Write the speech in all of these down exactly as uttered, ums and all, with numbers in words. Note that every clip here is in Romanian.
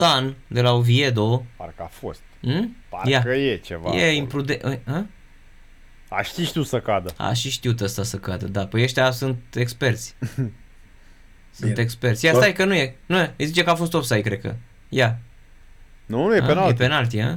Tan de la Oviedo. Parcă a fost. Hmm? Parcă Ia. e ceva. E imprudent. A ști tu să cadă. A și știut ăsta să cadă, da. Păi ăștia sunt experți. Sunt Bine. experți. Ia stai că nu e. Nu e. Îi zice că a fost offside, cred că. Ia. Nu, nu e A? penalti. E penalti, a?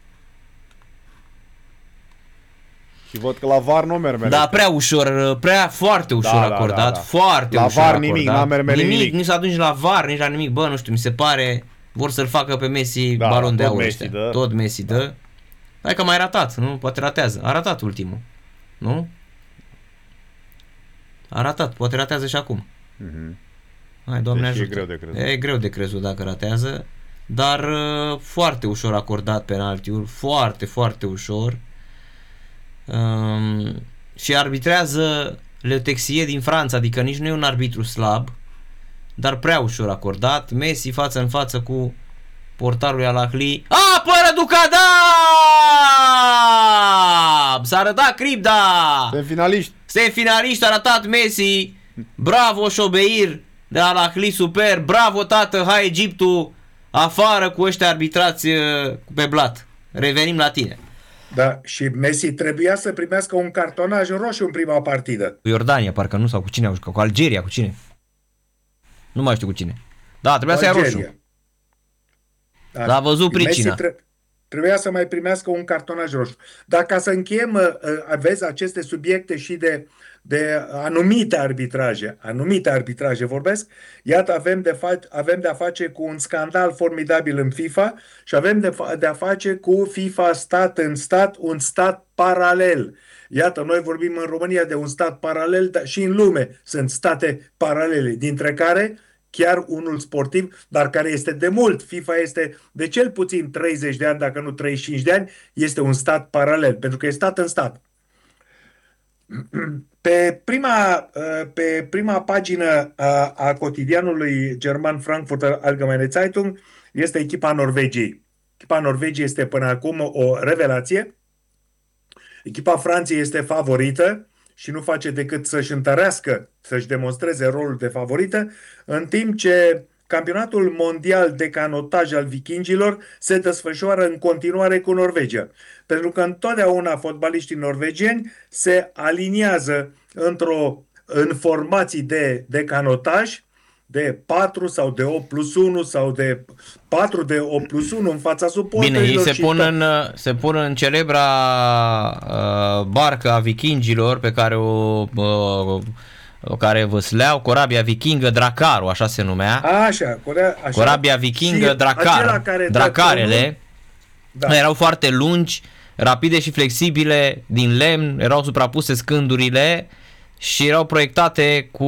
Și văd că la V A R nu merge. Da, prea ușor, prea foarte ușor Da, da, acordat, da, da. foarte La ușor V A R acordat. nimic, n-a mermerit nimic. nimic. Nici s-a nici la V A R, nici la nimic, bă, nu știu, mi se pare, vor să-l facă pe Messi Da, balon de tot aur Messi ăștia. dă. Tot Messi dă. Hai că a mai ratat, nu? Poate ratează. A ratat ultimul, nu? A ratat, poate ratează și acum. Mhm. Hai, Doamne Deci e ajută. greu de crezut. E greu de crezut dacă ratează, dar uh, foarte ușor acordat penaltiul, foarte, foarte ușor. Um, și arbitrează Le Texier din Franța, adică nici nu e un arbitru slab, dar prea ușor acordat. Messi față în față cu portarul Al Ahly. Apără Ducadam! S-a arătat cripta! Suntem finaliști. Semifinaliști, a ratat Messi. Bravo Șobeir de Al Ahly, super. Bravo tată, hai Egiptul afară cu ăștia arbitrați uh, pe blat. Revenim la tine. Da, și Messi trebuia să primească un cartonaj roșu în prima partidă. Cu Iordania, parcă nu, sau cu cine au jucat? Cu Algeria, cu cine? Nu mai știu cu cine. Da, trebuia să ia roșu. Da. L-a văzut Messi pricina. tre- trebuia să mai primească un cartonaj roșu. Dar ca să încheiem, uh, aveți aceste subiecte și de, de anumite arbitraje, anumite arbitraje vorbesc, iată avem de, fa- avem de a face cu un scandal formidabil în FIFA și avem de, fa- de a face cu FIFA stat în stat, un stat paralel. Iată, noi vorbim în România de un stat paralel, dar și în lume sunt state paralele, dintre care chiar unul sportiv, dar care este de mult. FIFA este de cel puțin treizeci de ani, dacă nu treizeci și cinci de ani, este un stat paralel, pentru că e stat în stat. Pe prima, pe prima pagină a, a cotidianului german Frankfurter Allgemeine Zeitung este echipa Norvegiei. Echipa Norvegiei este până acum o revelație. Echipa Franței este favorită și nu face decât să-și întărească, să-și demonstreze rolul de favorită, în timp ce campionatul mondial de canotaj al vikingilor se desfășoară în continuare cu Norvegia. Pentru că întotdeauna fotbaliștii norvegieni se aliniază într-o, în formații de, de canotaj, de patru sau de opt plus unu sau de patru de opt plus unu în fața suporterilor. Bine, ei se și pun, tot. în, se pun în celebra uh, barcă a vikingilor pe care o, uh, care văsleau, corabia vikingă Dracaru, așa se numea. Așa, Corea, așa. Corabia vikingă Și Dracar, acela care dă Dracarele tonul, da. erau foarte lungi, rapide și flexibile, din lemn, erau suprapuse scândurile și erau proiectate cu,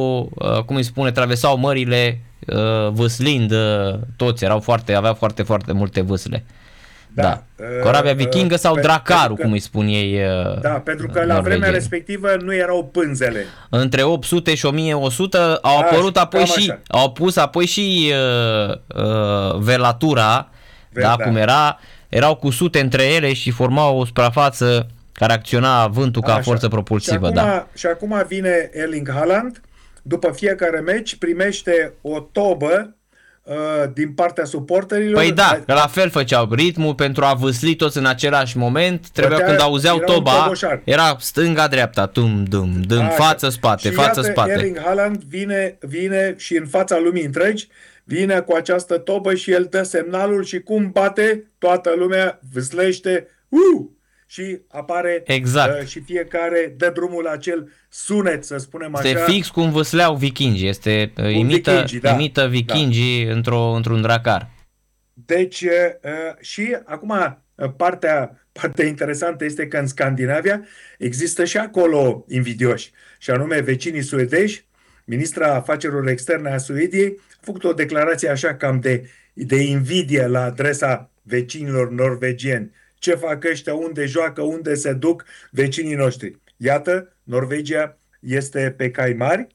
uh, cum îi spune, traversau mările uh, vâslind uh, toți, erau foarte, aveau foarte, foarte multe vâsle. Da. Da. da. Corabia vikingă sau Pe- Dracaru, pentru că- cum îi spun ei. Uh, Da, pentru că la vremea norvegieni. respectivă nu erau pânzele. Între opt sute și o mie o sută au Așa, apărut apoi cam și așa. au pus apoi și uh, uh, velatura, Ver- da, da. cum era, erau cusute între ele și formau o suprafață care acționa vântul ca Așa. forță propulsivă, și acum, da. Și acum vine Erling Haaland, după fiecare meci primește o tobă uh, din partea suporterilor. Păi da, că la fel făceau ritmul pentru a vâsli toți în același moment, trebuia Bătea- când auzeau era un toba, toboșar. era stânga-dreapta, tum, dum, dum, Așa. față, spate, și față, iată, spate. Erling Haaland vine, vine și în fața lumii întregi, vine cu această tobă și el dă semnalul și cum bate, toată lumea vâslește, uh! Și apare Exact. uh, și fiecare dă drumul la acel sunet, să spunem Este așa. fix cum vâsleau vikingii, este, uh, imită, vikingii, da. imită vikingii într-o, într-un dracar. Deci, uh, și acum uh, partea, partea interesantă este că în Scandinavia există și acolo invidioși, și anume vecinii suedezi. Ministra afacerilor externe a Suediei a făcut o declarație așa cam de, de invidie la adresa vecinilor norvegieni. Ce fac ăștia, unde joacă, unde se duc vecinii noștri. Iată, Norvegia este pe cai mari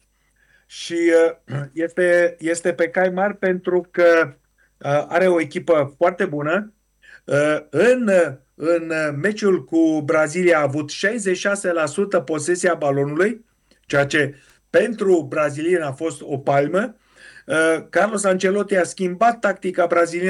și uh, este, este pe cai mari pentru că uh, are o echipă foarte bună. Uh, în, în meciul cu Brazilia a avut șaizeci și șase la sută posesia balonului, ceea ce pentru brazilieni a fost o palmă. Uh, Carlos Ancelotti a schimbat tactica braziliană